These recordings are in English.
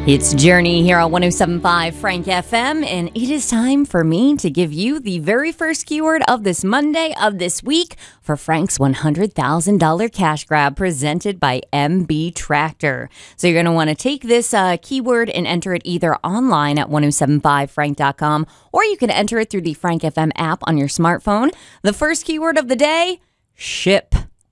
It's Journey here on 107.5 Frank FM, and it is time for me to give you the very first keyword of this Monday of this week for Frank's $100,000 cash grab presented by MB Tractor. So you're going to want to take this keyword and enter it either online at 1075frank.com, or you can enter it through the Frank FM app on your smartphone. The first keyword of the day, ship.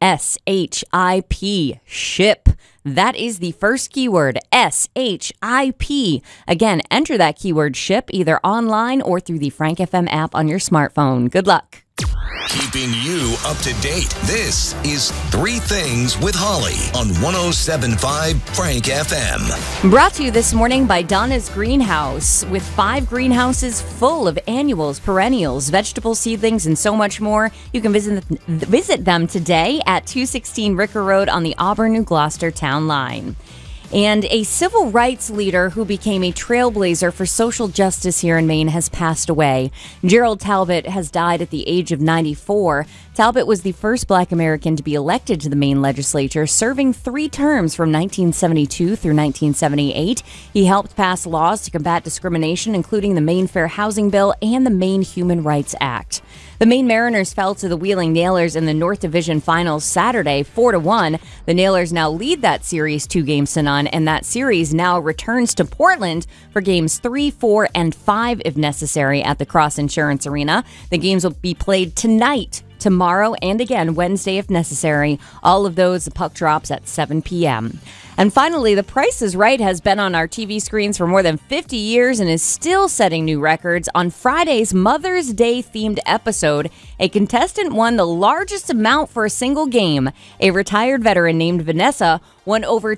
S-H-I-P, ship. That is the first keyword, S-H-I-P. Again, enter that keyword ship either online or through the Frank FM app on your smartphone. Good luck. Keeping you up to date. This is Three Things with Holly on 107.5 Frank FM. Brought to you this morning by Donna's Greenhouse. With 5 greenhouses full of annuals, perennials, vegetable seedlings, and so much more. You can visit them today at 216 Ricker Road on the Auburn-New Gloucester Town Line. And a civil rights leader who became a trailblazer for social justice here in Maine has passed away. Gerald Talbot has died at the age of 94. Talbot was the first Black American to be elected to the Maine legislature, serving 3 terms from 1972 through 1978. He helped pass laws to combat discrimination, including the Maine Fair Housing Bill and the Maine Human Rights Act. The Maine Mariners fell to the Wheeling Nailers in the North Division Finals Saturday, 4-1. The Nailers now lead that series 2-0, and that series now returns to Portland for games 3, 4, and 5 if necessary at the Cross Insurance Arena. The games will be played tonight, tomorrow, and again Wednesday if necessary. All of those, the puck drops at 7 p.m. And finally, The Price is Right has been on our TV screens for more than 50 years and is still setting new records. On Friday's Mother's Day themed episode, a contestant won the largest amount for a single game. A retired veteran named Vanessa won over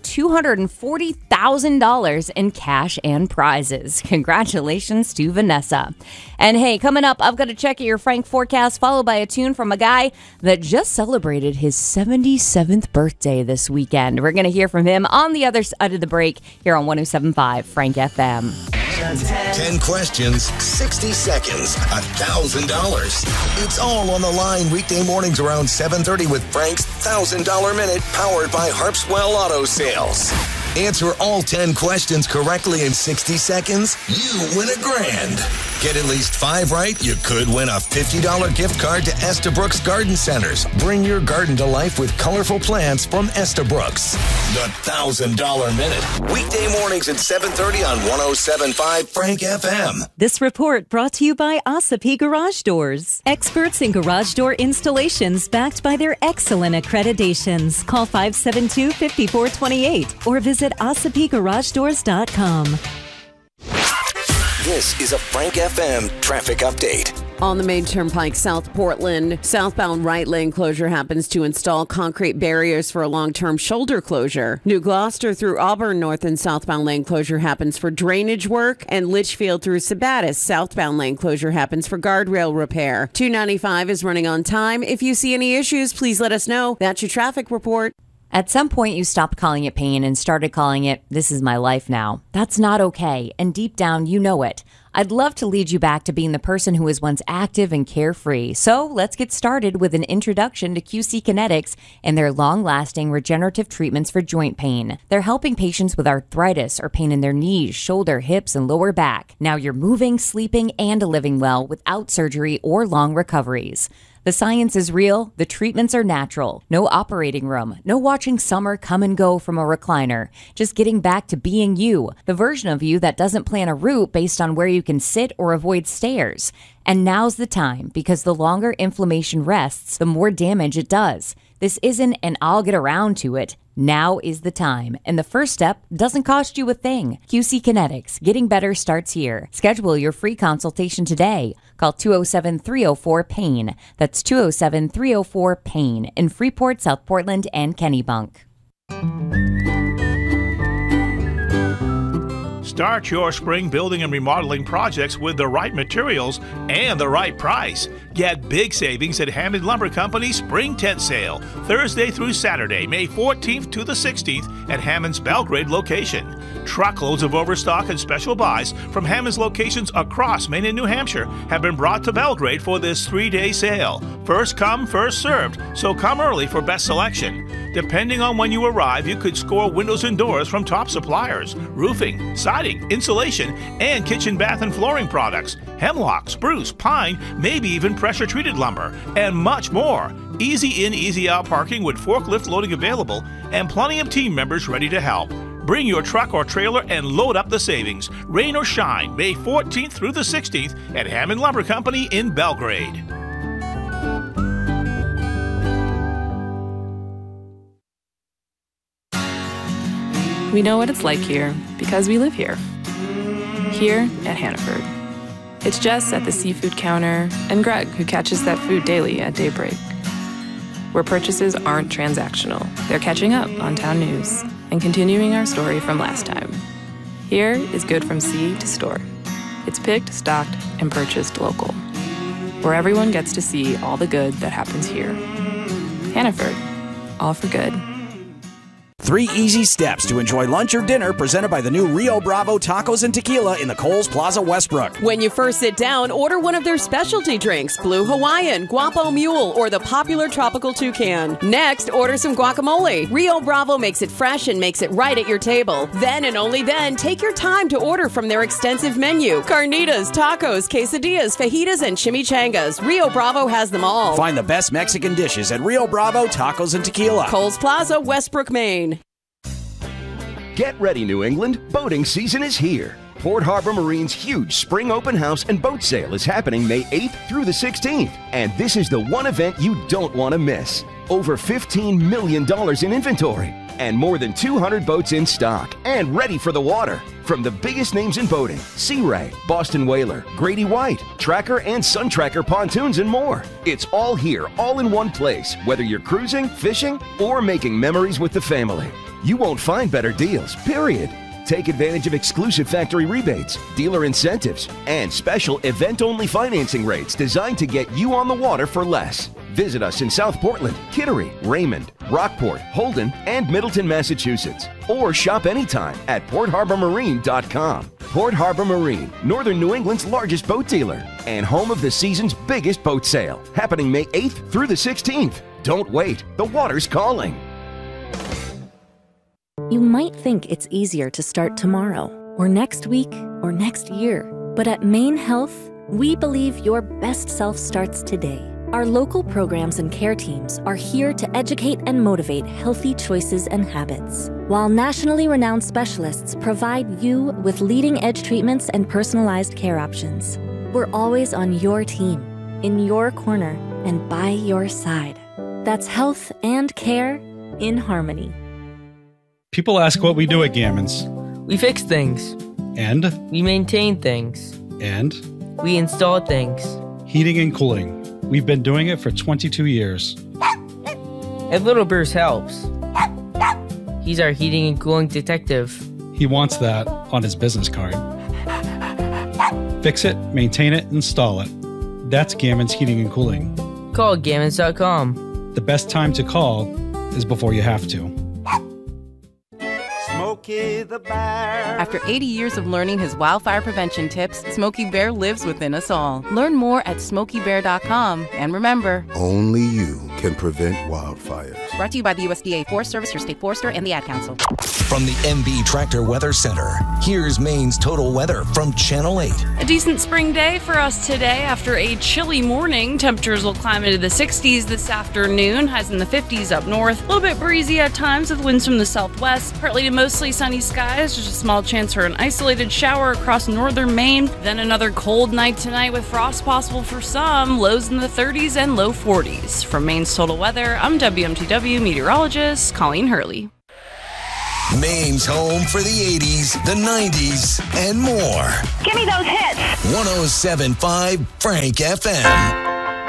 $240,000 in cash and prizes. Congratulations to Vanessa. And hey, coming up, I've got to check your Frank forecast, followed by a tune from a guy that just celebrated his 77th birthday this weekend. We're going to hear from him on the other side of the break here on 107.5 Frank FM. 10 questions, 60 seconds, $1,000. It's all on the line weekday mornings around 7:30 with Frank's $1,000 Minute, powered by Harpswell Auto Sales. Answer all 10 questions correctly in 60 seconds, you win $1,000. Get at least 5 right, you could win a $50 gift card to Estabrooks Garden Centers. Bring your garden to life with colorful plants from Estabrooks. The $1,000 Minute, weekday mornings at 7:30 on 107.5 Frank FM. This report brought to you by Ossipee Garage Doors. Experts in garage door installations backed by their excellent accreditations. Call 572-5428 or visit OssipeeGarageDoors.com. This is a Frank FM traffic update. On the Main Turnpike, South Portland, southbound right lane closure happens to install concrete barriers for a long-term shoulder closure. New Gloucester through Auburn, north and southbound lane closure happens for drainage work. And Litchfield through Sabattis, southbound lane closure happens for guardrail repair. 295 is running on time. If you see any issues, please let us know. That's your traffic report. At some point, you stopped calling it pain and started calling it, this is my life now. That's not okay, and deep down, you know it. I'd love to lead you back to being the person who was once active and carefree. So let's get started with an introduction to QC Kinetics and their long-lasting regenerative treatments for joint pain. They're helping patients with arthritis or pain in their knees, shoulder, hips, and lower back. Now you're moving, sleeping, and living well without surgery or long recoveries. The science is real, the treatments are natural. No operating room, no watching summer come and go from a recliner. Just getting back to being you, the version of you that doesn't plan a route based on where you can sit or avoid stairs. And now's the time, because the longer inflammation rests, the more damage it does. This isn't an I'll get around to it. Now is the time. And the first step doesn't cost you a thing. QC Kinetics. Getting better starts here. Schedule your free consultation today. Call 207-304-PAIN. That's 207-304-PAIN in Freeport, South Portland, and Kennebunk. Start your spring building and remodeling projects with the right materials and the right price. Get big savings at Hammond Lumber Company Spring Tent Sale, Thursday through Saturday, May 14th to the 16th at Hammond's Belgrade location. Truckloads of overstock and special buys from Hammond's locations across Maine and New Hampshire have been brought to Belgrade for this 3-day sale. First come, first served, so come early for best selection. Depending on when you arrive, you could score windows and doors from top suppliers, roofing, siding, insulation, and kitchen, bath, and flooring products, hemlock, spruce, pine, maybe even pressure-treated lumber, and much more. Easy in, easy out parking with forklift loading available and plenty of team members ready to help. Bring your truck or trailer and load up the savings. Rain or shine, May 14th through the 16th at Hammond Lumber Company in Belgrade. We know what it's like here because we live here. Here at Hannaford. It's Jess at the seafood counter and Greg who catches that food daily at daybreak. Where purchases aren't transactional, they're catching up on town news and continuing our story from last time. Here is good from sea to store. It's picked, stocked, and purchased local. Where everyone gets to see all the good that happens here. Hannaford, all for good. 3 easy steps to enjoy lunch or dinner presented by the new Rio Bravo Tacos and Tequila in the Kohl's Plaza Westbrook. When you first sit down, order one of their specialty drinks, Blue Hawaiian, Guapo Mule, or the popular Tropical Toucan. Next, order some guacamole. Rio Bravo makes it fresh and makes it right at your table. Then and only then, take your time to order from their extensive menu. Carnitas, tacos, quesadillas, fajitas, and chimichangas. Rio Bravo has them all. Find the best Mexican dishes at Rio Bravo Tacos and Tequila. Kohl's Plaza, Westbrook, Maine. Get ready, New England. Boating season is here. Port Harbor Marine's huge spring open house and boat sale is happening May 8th through the 16th. And this is the one event you don't want to miss. Over $15 million in inventory and more than 200 boats in stock and ready for the water. From the biggest names in boating, Sea Ray, Boston Whaler, Grady White, Tracker and Sun Tracker pontoons and more. It's all here, all in one place, whether you're cruising, fishing, or making memories with the family. You won't find better deals, period. Take advantage of exclusive factory rebates, dealer incentives, and special event-only financing rates designed to get you on the water for less. Visit us in South Portland, Kittery, Raymond, Rockport, Holden, and Middleton, Massachusetts. Or shop anytime at PortHarborMarine.com. Port Harbor Marine, Northern New England's largest boat dealer and home of the season's biggest boat sale, happening May 8th through the 16th. Don't wait, the water's calling. You might think it's easier to start tomorrow, or next week, or next year. But at Maine Health, we believe your best self starts today. Our local programs and care teams are here to educate and motivate healthy choices and habits, while nationally renowned specialists provide you with leading-edge treatments and personalized care options. We're always on your team, in your corner, and by your side. That's health and care in harmony. People ask what we do at Gammons. We fix things. And? We maintain things. And? We install things. Heating and cooling. We've been doing it for 22 years. And Little Bruce helps. He's our heating and cooling detective. He wants that on his business card. Fix it, maintain it, install it. That's Gammons Heating and Cooling. Call Gammons.com. The best time to call is before you have to. Smokey the Bear. After 80 years of learning his wildfire prevention tips, Smokey Bear lives within us all. Learn more at SmokeyBear.com. And remember, only you can prevent wildfires. Brought to you by the USDA Forest Service, your state forester, and the Ad Council. From the MB Tractor Weather Center, here's Maine's total weather from Channel 8. A decent spring day for us today after a chilly morning. Temperatures will climb into the 60s this afternoon, highs in the 50s up north. A little bit breezy at times with winds from the southwest. Partly to mostly sunny skies, just a small chance for an isolated shower across northern Maine. Then another cold night tonight with frost possible for some, lows in the 30s and low 40s. From Maine's Total Weather, I'm WMTW meteorologist Colleen Hurley. Maine's home for the 80s, the 90s, and more. Give me those hits. 107.5 Frank FM.